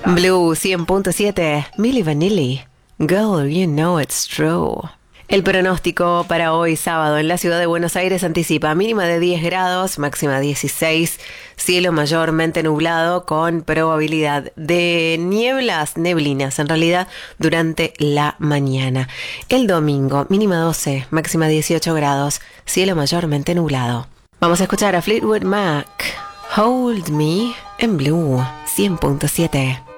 Blue 100.7, Milli Vanilli. Girl, you know it's true. El pronóstico para hoy sábado en la ciudad de Buenos Aires anticipa mínima de 10 grados, máxima 16, cielo mayormente nublado con probabilidad de neblinas en realidad durante la mañana. El domingo mínima 12, máxima 18 grados, cielo mayormente nublado. Vamos a escuchar a Fleetwood Mac, Hold Me en Blue 100.7.